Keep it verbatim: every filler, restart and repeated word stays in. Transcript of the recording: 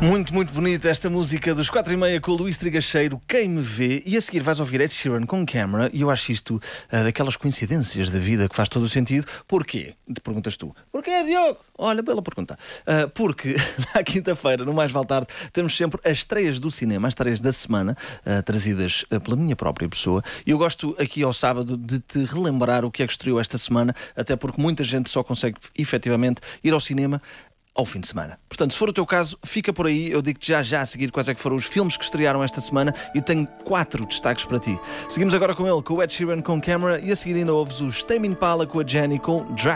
Muito, muito bonita esta música dos quatro e meia com o Luís Trigacheiro, Quem Me Vê. E a seguir vais ouvir Ed Sheeran com Camera. E eu acho isto uh, daquelas coincidências da vida que faz todo o sentido. Porquê? Te perguntas tu. Porquê, Diogo? Olha, bela pergunta. Uh, porque na quinta-feira, no Mais Vale Tarde, temos sempre as estreias do cinema, as estreias da semana, uh, trazidas uh, pela minha própria pessoa. E eu gosto aqui ao sábado de te relembrar o que é que estreou esta semana, até porque muita gente só consegue efetivamente ir ao cinema ao fim de semana. Portanto, se for o teu caso, fica por aí. Eu digo-te já já a seguir quais é que foram os filmes que estrearam esta semana e tenho quatro destaques para ti. Seguimos agora com ele, com o Ed Sheeran com Camera, e a seguir ainda ouves os Tame Impala com a Jenny com Drag.